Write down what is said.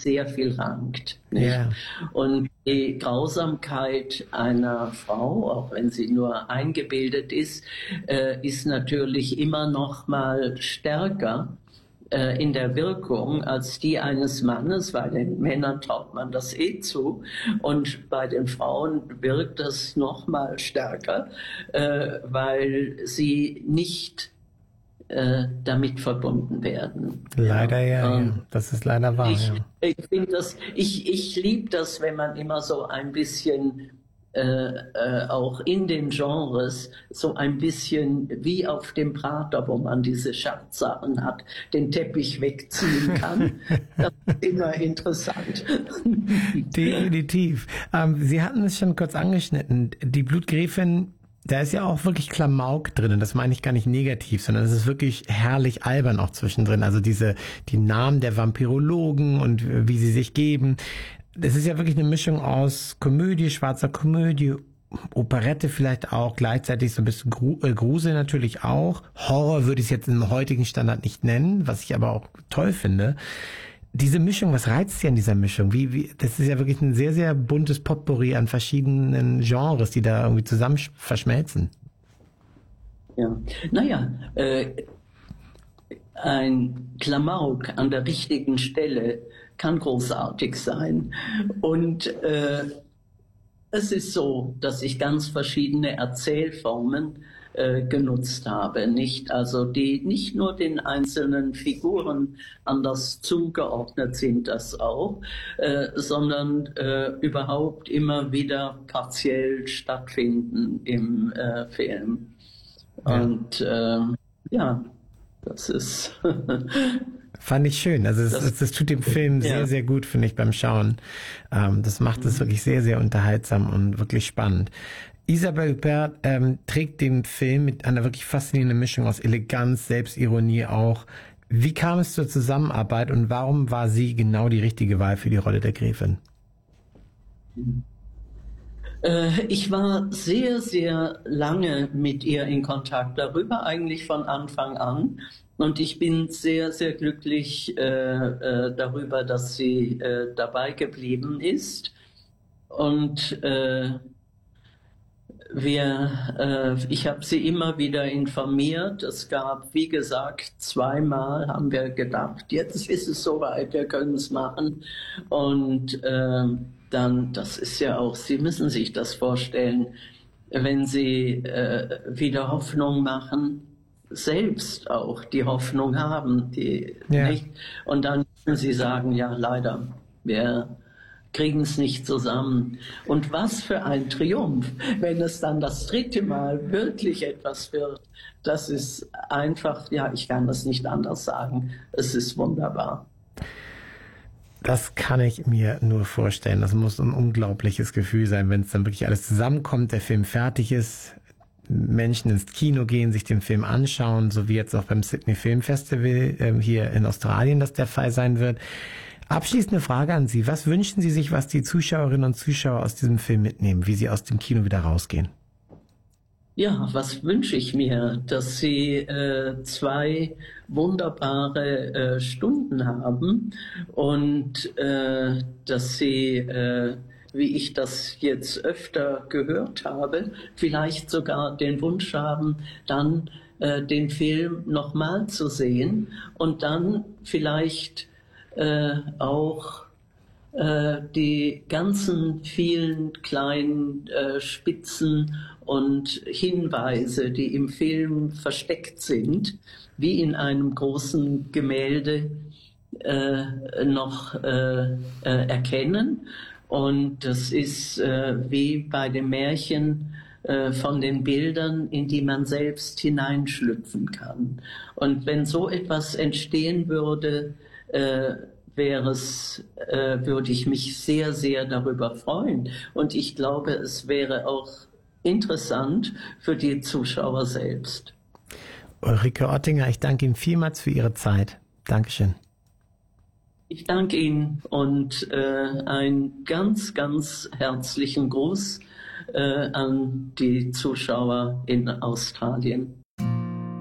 sehr viel rankt. Nicht? Ja. Und die Grausamkeit einer Frau, auch wenn sie nur eingebildet ist natürlich immer noch mal stärker in der Wirkung als die eines Mannes, weil den Männern traut man das zu und bei den Frauen wirkt das noch mal stärker, weil sie nicht damit verbunden werden. Leider ja. Das ist leider wahr. Ich finde das, ich liebe das, wenn man immer so ein bisschen auch in den Genres so ein bisschen wie auf dem Prater, wo man diese Schatzsachen hat, den Teppich wegziehen kann. Das ist immer interessant. Definitiv. Sie hatten es schon kurz angeschnitten. Die Blutgräfin, da ist ja auch wirklich Klamauk drin. Und das meine ich gar nicht negativ, sondern es ist wirklich herrlich albern auch zwischendrin. Also die Namen der Vampirologen und wie sie sich geben. Das ist ja wirklich eine Mischung aus Komödie, schwarzer Komödie, Operette vielleicht auch, gleichzeitig so ein bisschen Grusel natürlich auch. Horror würde ich es jetzt im heutigen Standard nicht nennen, was ich aber auch toll finde. Diese Mischung, was reizt Sie an dieser Mischung? Das ist ja wirklich ein sehr, sehr buntes Potpourri an verschiedenen Genres, die da irgendwie zusammen verschmelzen. Ja, naja, ein Klamauk an der richtigen Stelle kann großartig sein. Und es ist so, dass ich ganz verschiedene Erzählformen genutzt habe, nicht? Also die nicht nur den einzelnen Figuren anders zugeordnet sind, das auch, sondern überhaupt immer wieder partiell stattfinden im Film. Und ja, das ist fand ich schön. Also das tut dem Film sehr, sehr gut, finde ich, beim Schauen. Das macht es wirklich sehr, sehr unterhaltsam und wirklich spannend. Isabelle Huppert trägt den Film mit einer wirklich faszinierenden Mischung aus Eleganz, Selbstironie auch. Wie kam es zur Zusammenarbeit und warum war sie genau die richtige Wahl für die Rolle der Gräfin? Ich war sehr, sehr lange mit ihr in Kontakt, darüber eigentlich von Anfang an. Und ich bin sehr, sehr glücklich darüber, dass sie dabei geblieben ist. Und ich habe sie immer wieder informiert. Es gab, wie gesagt, zweimal haben wir gedacht, jetzt ist es soweit, wir können es machen. Und dann, das ist ja auch, Sie müssen sich das vorstellen, wenn Sie wieder Hoffnung machen, selbst auch die Hoffnung haben, nicht? Und dann müssen Sie sagen, ja, leider, wir kriegen es nicht zusammen. Und was für ein Triumph, wenn es dann das dritte Mal wirklich etwas wird. Das ist einfach, ja, ich kann das nicht anders sagen. Es ist wunderbar. Das kann ich mir nur vorstellen. Das muss ein unglaubliches Gefühl sein, wenn es dann wirklich alles zusammenkommt, der Film fertig ist, Menschen ins Kino gehen, sich den Film anschauen, so wie jetzt auch beim Sydney Film Festival hier in Australien das der Fall sein wird. Abschließende Frage an Sie. Was wünschen Sie sich, was die Zuschauerinnen und Zuschauer aus diesem Film mitnehmen, wie sie aus dem Kino wieder rausgehen? Ja, was wünsche ich mir? Dass Sie zwei wunderbare Stunden haben und dass Sie, wie ich das jetzt öfter gehört habe, vielleicht sogar den Wunsch haben, dann den Film nochmal zu sehen und dann vielleicht auch die ganzen vielen kleinen Spitzen und Hinweise, die im Film versteckt sind, wie in einem großen Gemälde noch erkennen. Und das ist wie bei dem Märchen von den Bildern, in die man selbst hineinschlüpfen kann. Und wenn so etwas entstehen würde, würde ich mich sehr, sehr darüber freuen. Und ich glaube, es wäre auch interessant für die Zuschauer selbst. Ulrike Ottinger, ich danke Ihnen vielmals für Ihre Zeit. Dankeschön. Ich danke Ihnen und einen ganz, ganz herzlichen Gruß an die Zuschauer in Australien.